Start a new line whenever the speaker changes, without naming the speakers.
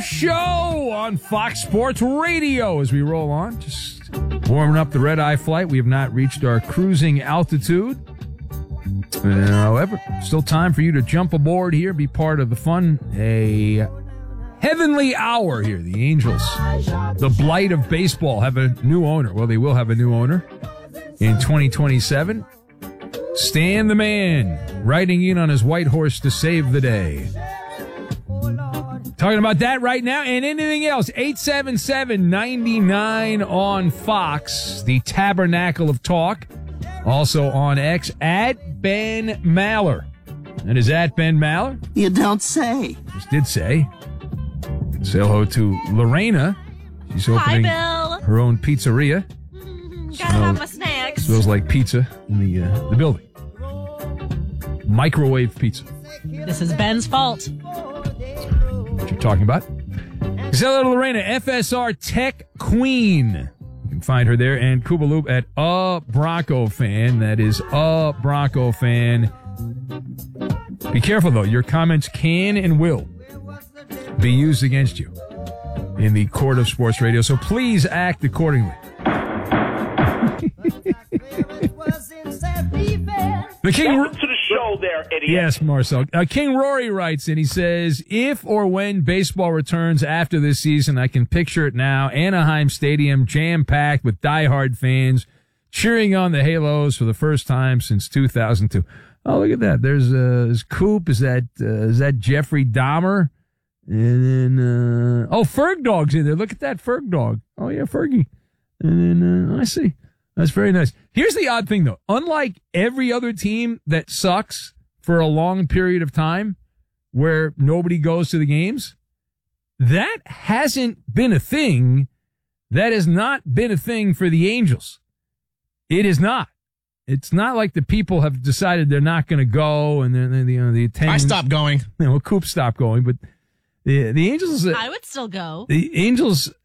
show on Fox Sports Radio as we roll on. Just warming up the red-eye flight. We have not reached our cruising altitude. However, still time for you to jump aboard here, be part of the fun. A heavenly hour here. The Angels, the blight of baseball, have a new owner. Well, they will have a new owner in 2027. Stan the Man riding in on his white horse to save the day. Talking about that right now and anything else. 877-99 on Fox, the Tabernacle of Talk. Also on X, at Ben Maller. That is at Ben Maller.
You don't say.
Just did say. Say hello to Lorena. She's opening her own pizzeria.
Gotta have my snacks.
Smells like pizza in the building. Microwave pizza.
This is Ben's fault.
What you're talking about? Say hello to Lorena, FSR Tech Queen. You can find her there. And Kubaloop at A Bronco Fan. That is A Bronco Fan. Be careful, though. Your comments can and will be used against you in the court of sports radio. So please act accordingly. The King.
Welcome to the show there, idiot.
Yes, Marcel. King Rory writes in, he says, if or when baseball returns after this season, I can picture it now. Anaheim Stadium jam-packed with diehard fans cheering on the Halos for the first time since 2002. Oh, look at that. There's Coop. Is that Jeffrey Dahmer? And then, Ferg Dog's in there. Look at that Ferg Dog. Oh, yeah, Fergie. And then, I see. That's very nice. Here's the odd thing, though. Unlike every other team that sucks for a long period of time where nobody goes to the games, that hasn't been a thing. That has not been a thing for the Angels. It is not. It's not like the people have decided they're not going to go and then the attendance.
I stopped going.
Coop stopped going, but the Angels.
I would still go.
The Angels